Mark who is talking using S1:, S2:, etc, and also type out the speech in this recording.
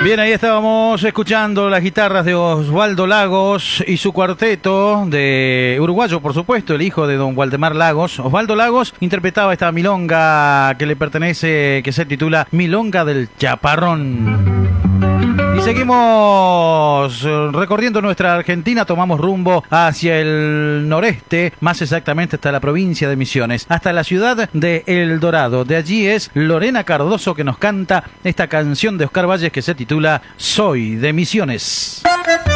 S1: Bien, ahí estábamos escuchando las guitarras de Osvaldo Lagos y su cuarteto de uruguayo, por supuesto, el hijo de don Waldemar Lagos. Osvaldo Lagos interpretaba esta milonga que le pertenece, que se titula Milonga del Chaparrón. Y seguimos recorriendo nuestra Argentina, tomamos rumbo hacia el noreste, más exactamente hasta la provincia de Misiones, hasta la ciudad de El Dorado. De allí es Lorena Cardoso que nos canta esta canción de Oscar Valles que se titula Soy de Misiones.